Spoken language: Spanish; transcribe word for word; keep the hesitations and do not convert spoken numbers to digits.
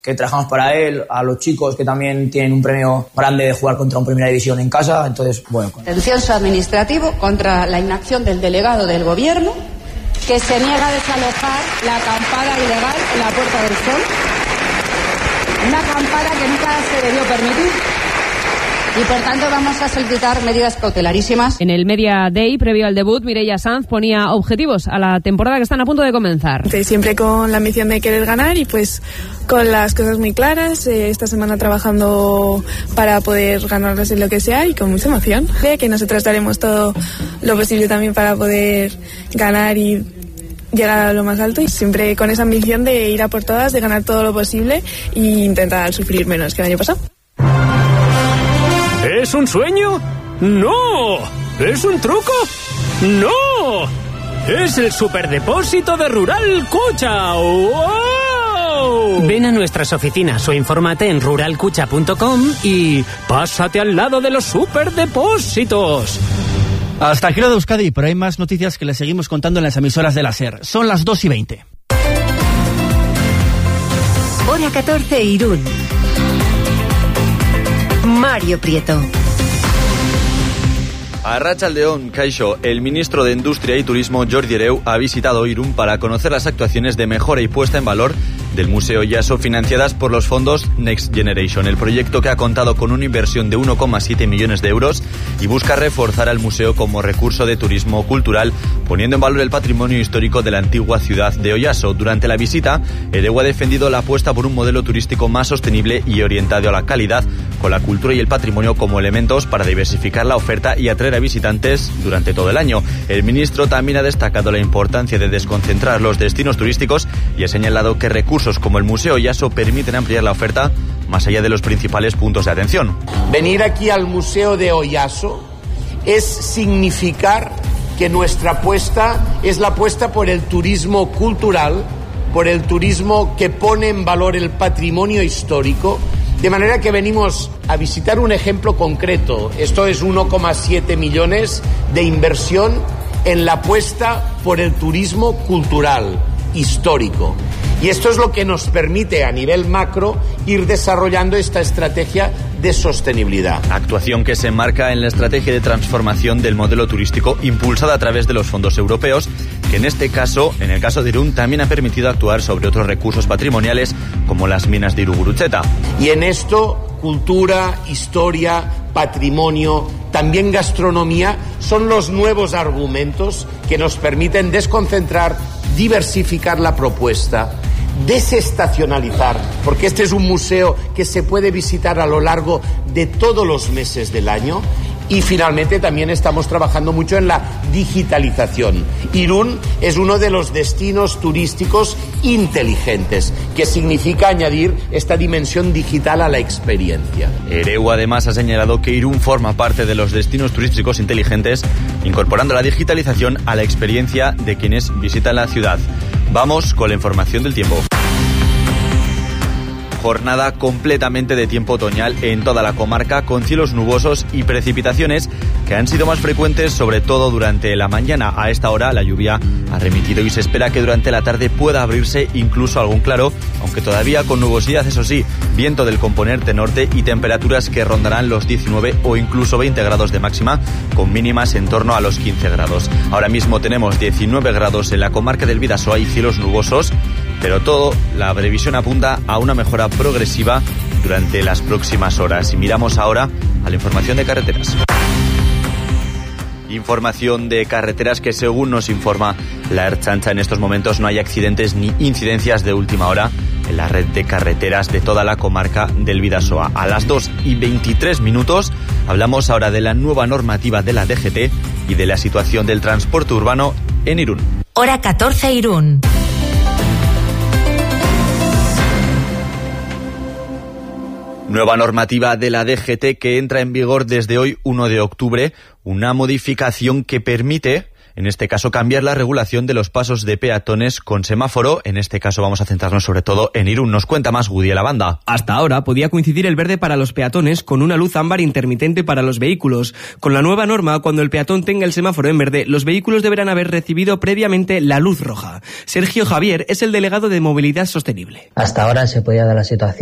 que trabajamos para él, a los chicos que también tienen un premio grande de jugar contra un Primera División en casa. Entonces, bueno. Contencioso administrativo contra la inacción del delegado del Gobierno, que se niega a desalojar la acampada ilegal en la Puerta del Sol. Una acampada que nunca se debió permitir. Y por tanto vamos a solicitar medidas cautelarísimas. En el Media Day, previo al debut, Mireia Sanz ponía objetivos a la temporada que están a punto de comenzar. Siempre con la ambición de querer ganar y pues con las cosas muy claras. Eh, esta semana trabajando para poder ganarlas en lo que sea y con mucha emoción. Creo que nosotros daremos todo lo posible también para poder ganar y llegar a lo más alto, y siempre con esa ambición de ir a por todas, de ganar todo lo posible e intentar sufrir menos que el año pasado. ¿Es un sueño? ¡No! ¿Es un truco? ¡No! ¡Es el superdepósito de Rural Cucha! ¡Wow! Ven a nuestras oficinas o infórmate en rural cucha punto com y pásate al lado de los superdepósitos. Hasta aquí lo de Euskadi, pero hay más noticias que les seguimos contando en las emisoras de la SER. Son las dos y veinte. Hora catorce, Irún. Mario Prieto. Arratsaldeon, Kaixo. El ministro de Industria y Turismo, Jordi Hereu, ha visitado Irún para conocer las actuaciones de mejora y puesta en valor del Museo Yaso financiadas por los fondos Next Generation. El proyecto, que ha contado con una inversión de uno coma siete millones de euros y busca reforzar al museo como recurso de turismo cultural, poniendo en valor el patrimonio histórico de la antigua ciudad de Oyaso. Durante la visita, Hereu ha defendido la apuesta por un modelo turístico más sostenible y orientado a la calidad, con la cultura y el patrimonio como elementos para diversificar la oferta y atraer a visitantes durante todo el año. El ministro también ha destacado la importancia de desconcentrar los destinos turísticos y ha señalado que recursos como el Museo Yaso permiten ampliar la oferta más allá de los principales puntos de atención. Venir aquí al Museo de Oyaso es significar que nuestra apuesta es la apuesta por el turismo cultural, por el turismo que pone en valor el patrimonio histórico, de manera que venimos a visitar un ejemplo concreto. Esto es uno coma siete millones de inversión en la apuesta por el turismo cultural, histórico. Y esto es lo que nos permite a nivel macro ir desarrollando esta estrategia de sostenibilidad. Actuación que se enmarca en la estrategia de transformación del modelo turístico impulsada a través de los fondos europeos, que en este caso, en el caso de Irún, también ha permitido actuar sobre otros recursos patrimoniales como las minas de Iruguruzeta. Y en esto, cultura, historia, patrimonio, también gastronomía, son los nuevos argumentos que nos permiten desconcentrar, diversificar la propuesta, desestacionalizar, porque este es un museo que se puede visitar a lo largo de todos los meses del año. Y finalmente también estamos trabajando mucho en la digitalización. Irún es uno de los destinos turísticos inteligentes, que significa añadir esta dimensión digital a la experiencia. Hereu además ha señalado que Irún forma parte de los destinos turísticos inteligentes, incorporando la digitalización a la experiencia de quienes visitan la ciudad. Vamos con la información del tiempo. Jornada completamente de tiempo otoñal en toda la comarca, con cielos nubosos y precipitaciones que han sido más frecuentes, sobre todo durante la mañana. A esta hora la lluvia ha remitido y se espera que durante la tarde pueda abrirse incluso algún claro, aunque todavía con nubosidad, eso sí, viento del componente norte y temperaturas que rondarán los diecinueve o incluso veinte grados de máxima, con mínimas en torno a los quince grados. Ahora mismo tenemos diecinueve grados en la comarca del Bidasoa y cielos nubosos, pero todo, la previsión apunta a una mejora progresiva durante las próximas horas. Y miramos ahora a la información de carreteras. Información de carreteras que, según nos informa la Ertzaintza, en estos momentos no hay accidentes ni incidencias de última hora en la red de carreteras de toda la comarca del Bidasoa. A las dos y veintitrés minutos hablamos ahora de la nueva normativa de la D G T y de la situación del transporte urbano en Irún. Hora catorce, Irún. Nueva normativa de la D G T que entra en vigor desde hoy, uno de octubre, una modificación que permite en este caso cambiar la regulación de los pasos de peatones con semáforo. En este caso vamos a centrarnos sobre todo en Irún. Nos cuenta más Woody Lavanda. Hasta ahora podía coincidir el verde para los peatones con una luz ámbar intermitente para los vehículos. Con la nueva norma, cuando el peatón tenga el semáforo en verde, los vehículos deberán haber recibido previamente la luz roja. Sergio Javier es el delegado de Movilidad Sostenible. Hasta ahora se podía dar la situación